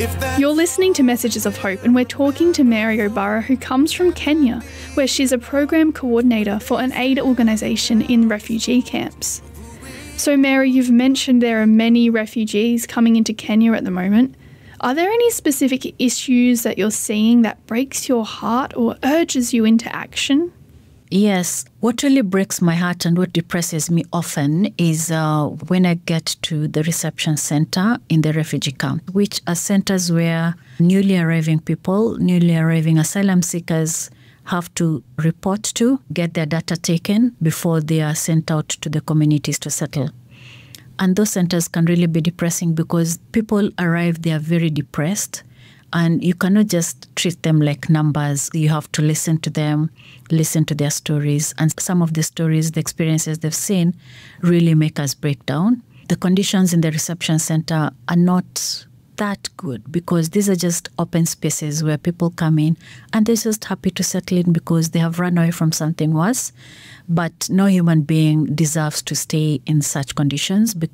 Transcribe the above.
You're listening to Messages of Hope, and we're talking to Mary O'Bara, who comes from Kenya, where she's a program coordinator for an aid organisation in refugee camps. So Mary, you've mentioned there are many refugees coming into Kenya at the moment. Are there any specific issues that you're seeing that breaks your heart or urges you into action? Yes. What really breaks my heart and what depresses me often is when I get to the reception center in the refugee camp, which are centers where newly arriving people, newly arriving asylum seekers have to report to, get their data taken before they are sent out to the communities to settle. And those centers can really be depressing because people arrive, they are very depressed. And you cannot just treat them like numbers. You have to listen to them, listen to their stories. And some of the stories, the experiences they've seen really make us break down. The conditions in the reception center are not that good because these are just open spaces where people come in and they're just happy to settle in because they have run away from something worse. But no human being deserves to stay in such conditions because